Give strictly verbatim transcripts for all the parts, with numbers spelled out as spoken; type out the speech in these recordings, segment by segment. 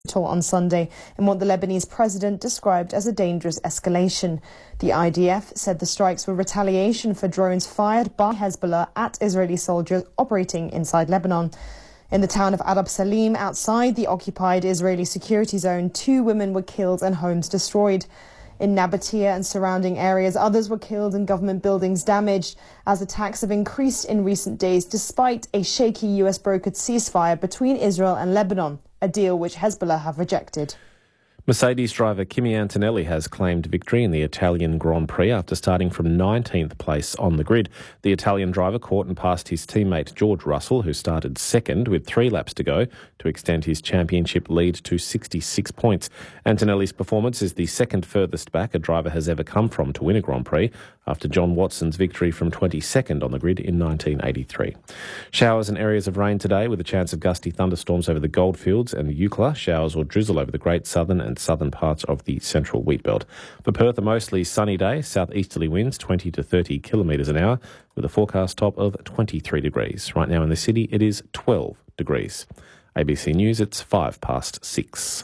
on Sunday in what the Lebanese president described as a dangerous escalation. The I D F said the strikes were retaliation for drones fired by Hezbollah at Israeli soldiers operating inside Lebanon. In the town of Arab Salim, outside the occupied Israeli security zone, two women were killed and homes destroyed. In Nabatea and surrounding areas, others were killed and government buildings damaged as attacks have increased in recent days despite a shaky U S-brokered ceasefire between Israel and Lebanon, a deal which Hezbollah have rejected. Mercedes driver Kimi Antonelli has claimed victory in the Italian Grand Prix after starting from nineteenth place on the grid. The Italian driver caught and passed his teammate George Russell, who started second with three laps to go, to extend his championship lead to sixty-six points. Antonelli's performance is the second furthest back a driver has ever come from to win a Grand Prix, after John Watson's victory from twenty-second on the grid in nineteen eighty-three. Showers and areas of rain today with a chance of gusty thunderstorms over the Goldfields and Eucla. Showers or drizzle over the Great Southern and southern parts of the central wheatbelt. For Perth, a mostly sunny day, southeasterly winds twenty to thirty kilometres an hour with a forecast top of twenty-three degrees. Right now in the city it is twelve degrees. A B C News, it's five past six.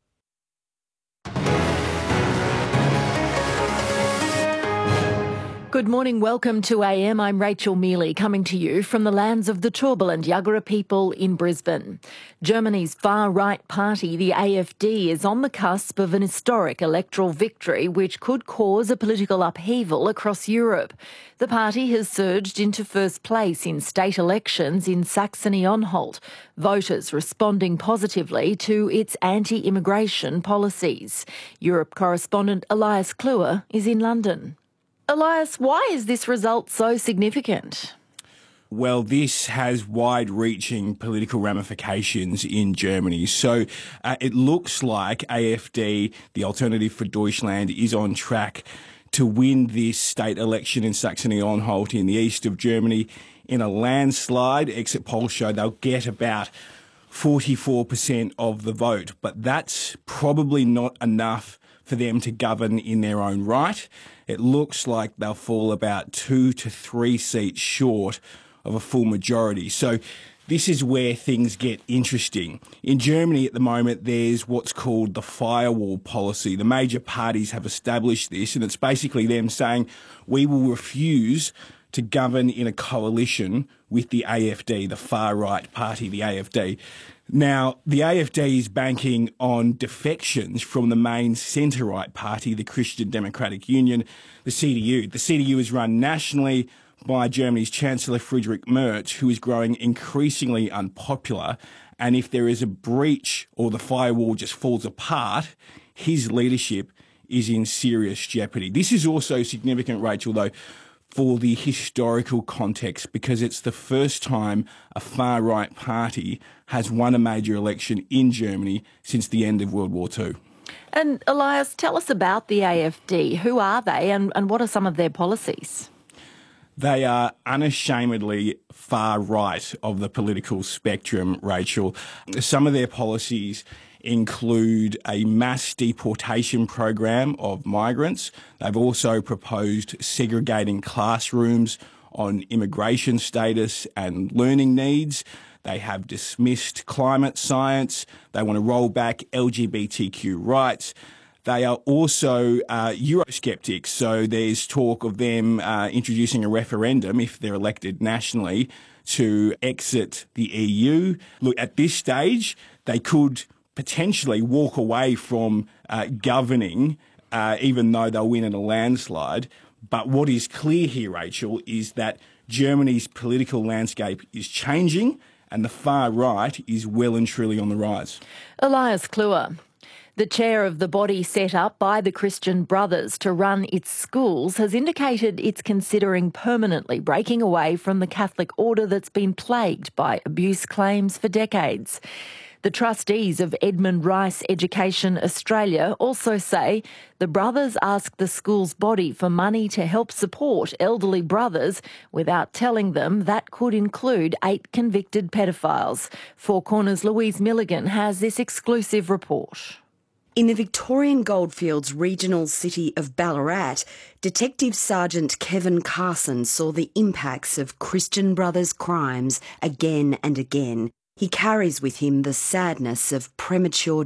Good morning, welcome to A M. I'm Rachel Mealy, coming to you from the lands of the turbulent Yagara people in Brisbane. Germany's far-right party, the A F D, is on the cusp of an historic electoral victory which could cause a political upheaval across Europe. The party has surged into first place in state elections in Saxony-Anhalt, voters responding positively to its anti-immigration policies. Europe correspondent Elias Kluwer is in London. Elias, why is this result so significant? Well, this has wide-reaching political ramifications in Germany. So uh, it looks like A F D, the Alternative for Deutschland, is on track to win this state election in Saxony-Anhalt in the east of Germany in a landslide. Exit polls show they'll get about forty-four percent of the vote, but that's probably not enough for them to govern in their own right. It looks like they'll fall about two to three seats short of a full majority. So this is where things get interesting. In Germany at the moment, there's what's called the firewall policy. The major parties have established this, and it's basically them saying, we will refuse to govern in a coalition with the A F D, the far-right party, the A F D. Now, the A F D is banking on defections from the main centre-right party, the Christian Democratic Union, the C D U. The C D U is run nationally by Germany's Chancellor Friedrich Merz, who is growing increasingly unpopular. And if there is a breach or the firewall just falls apart, his leadership is in serious jeopardy. This is also significant, Rachel, though, for the historical context, because it's the first time a far-right party has won a major election in Germany since the end of World War Two. And Elias, tell us about the A F D. Who are they and, and what are some of their policies? They are unashamedly far right of the political spectrum, Rachel. Some of their policies include a mass deportation program of migrants. They've also proposed segregating classrooms on immigration status and learning needs. They have dismissed climate science. They want to roll back L G B T Q rights. They are also uh, Eurosceptics, so there's talk of them uh, introducing a referendum, if they're elected nationally, to exit the E U. Look, at this stage, they could potentially walk away from uh, governing, uh, even though they'll win in a landslide. But what is clear here, Rachel, is that Germany's political landscape is changing and the far right is well and truly on the rise. Elias Kluwer. The chair of the body set up by the Christian Brothers to run its schools has indicated it's considering permanently breaking away from the Catholic order that's been plagued by abuse claims for decades. The trustees of Edmund Rice Education Australia also say the brothers asked the school's body for money to help support elderly brothers without telling them that could include eight convicted pedophiles. Four Corners' Louise Milligan has this exclusive report. In the Victorian Goldfields regional city of Ballarat, Detective Sergeant Kevin Carson saw the impacts of Christian Brothers' crimes again and again. He carries with him the sadness of premature